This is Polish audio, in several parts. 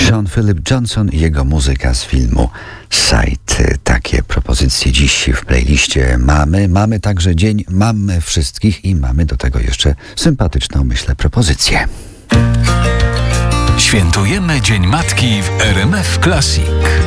John Philip Johnson i jego muzyka z filmu Sight. Takie propozycje dziś w playliście mamy. Mamy także Dzień Mamy Wszystkich i mamy do tego jeszcze sympatyczną, myślę, propozycję. Świętujemy Dzień Matki w RMF Classic.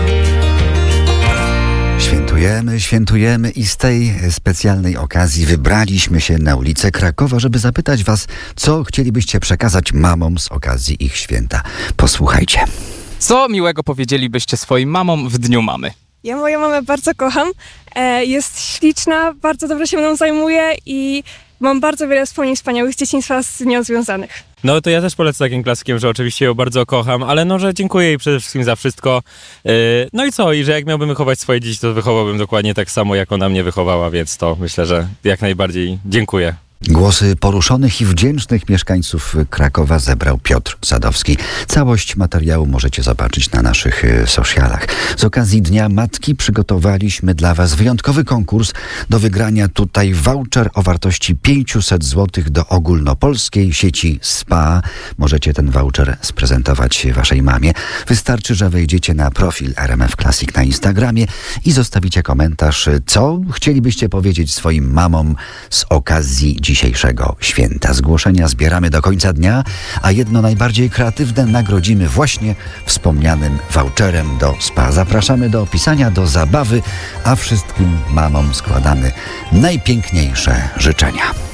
Świętujemy i z tej specjalnej okazji wybraliśmy się na ulicę Krakowa, żeby zapytać was, co chcielibyście przekazać mamom z okazji ich święta. Posłuchajcie. Co miłego powiedzielibyście swoim mamom w Dniu Mamy? Ja moją mamę bardzo kocham. Jest śliczna, bardzo dobrze się mną zajmuje i mam bardzo wiele wspomnień wspaniałych z dzieciństwa z nią związanych. No to ja też polecę takim klasykiem, że oczywiście ją bardzo kocham, ale że dziękuję jej przede wszystkim za wszystko. No i co? I że jak miałbym wychować swoje dzieci, to wychowałbym dokładnie tak samo, jak ona mnie wychowała, więc to myślę, że jak najbardziej dziękuję. Głosy poruszonych i wdzięcznych mieszkańców Krakowa zebrał Piotr Sadowski. Całość materiału możecie zobaczyć na naszych socialach. Z okazji Dnia Matki przygotowaliśmy dla was wyjątkowy konkurs. Do wygrania tutaj voucher o wartości 500 zł do ogólnopolskiej sieci SPA. Możecie ten voucher sprezentować waszej mamie. Wystarczy, że wejdziecie na profil RMF Classic na Instagramie i zostawicie komentarz, co chcielibyście powiedzieć swoim mamom z okazji dzisiejszego święta. Zgłoszenia zbieramy do końca dnia, a jedno najbardziej kreatywne nagrodzimy właśnie wspomnianym voucherem do SPA. Zapraszamy do opisania, do zabawy, a wszystkim mamom składamy najpiękniejsze życzenia.